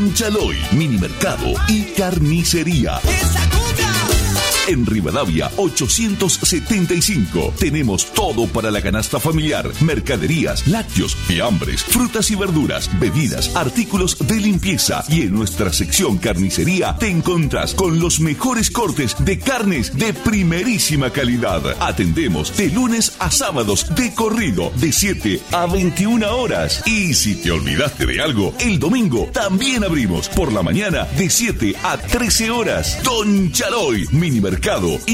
Don Chaloy, mini mercado y carnicería. En Rivadavia 875 tenemos todo para la canasta familiar, mercaderías, lácteos, fiambres, frutas y verduras, bebidas, artículos de limpieza, y en nuestra sección carnicería te encontrás con los mejores cortes de carnes de primerísima calidad. Atendemos de lunes a sábados de corrido de 7 a 21 horas. Y si te olvidaste de algo, el domingo también abrimos por la mañana de 7 a 13 horas. Don Chaloy, mini mercado